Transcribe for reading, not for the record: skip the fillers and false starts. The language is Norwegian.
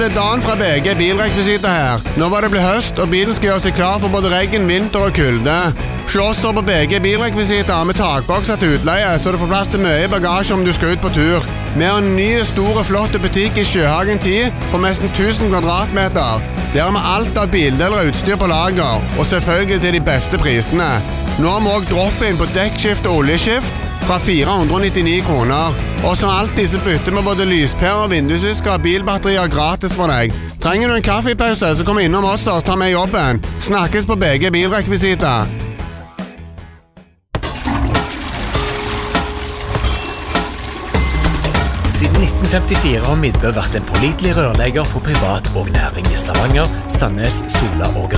Dan fra BG Bilrekvisita her. Nå var det blitt høst, og bilen skal gjøre seg klar for både regn, vinter og kulde. Slåsser på BG Bilrekvisita med takbokser til utleie, så du får plass til mye bagasje om du skal ut på tur. Vi har en ny, stor og flott butikk i Sjøhagen 10 på nesten 1000 kvadratmeter. Der har vi alt av bildeler og utstyr på lager, og selvfølgelig til de beste prisene. Nå har vi også drop-in på dekkskift og oljeskift fra 499 kroner. Og som alltid så bytter vi både lyspærer, vindusvisker og bilbatterier gratis for deg. Trenger du en kaffepause, så kom innom oss og ta med jobben. Snakkes på BG Bilrekvisita. Siden 1954 har Midtbø vært en pålitelig rørlegger for privat og næring i Stavanger, Sandnes, Sola og